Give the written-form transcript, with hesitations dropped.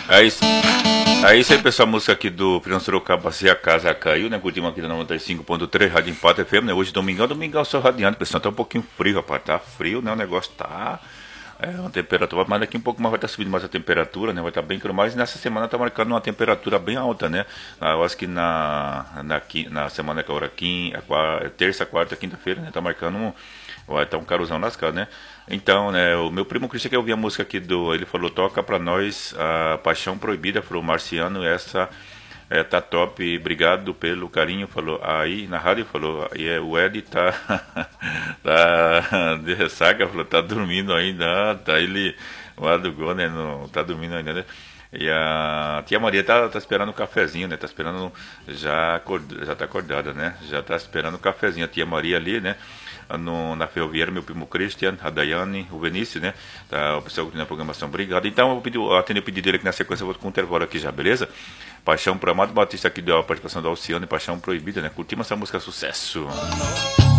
É isso. É isso aí, pessoal. A música aqui do Pirão Sorocaba, Se a Casa Caiu, né? Curtimos aqui da 95.3, Rádio Empate FM, né? Hoje domingão, só radiante, pessoal. Tá um pouquinho frio, rapaz. Tá frio, né? O negócio tá. É uma temperatura, mas daqui um pouco mais vai estar subindo mais a temperatura, né? Vai estar bem calor. Mas nessa semana tá marcando uma temperatura bem alta, né? Eu acho que na semana que agora, terça, quarta, quinta-feira, né? Tá marcando vai estar um caruzão nas casas, né? Então, né, o meu primo Cristian que eu ouvi a música aqui ele falou, toca pra nós a Paixão Proibida, falou, Marciano, essa tá top, obrigado pelo carinho, falou, aí na rádio falou, o Ed tá, tá de ressaca, falou, tá dormindo ainda, tá ele, lá do gol, né, não tá dormindo ainda, né? E a tia Maria tá esperando o cafezinho, né? Tá esperando, já tá acordada, né? Já tá esperando o cafezinho. A tia Maria ali, né? Na Ferroviária, meu primo Christian, a Daiane, o Vinícius, né? Tá, o pessoal que na programação, obrigado. Então eu atendo o pedido dele aqui na sequência, eu vou com o intervalo aqui já, beleza? Paixão pro Amado Batista aqui, deu a participação da Alcione, Paixão Proibida, né? Curtimos essa música, sucesso!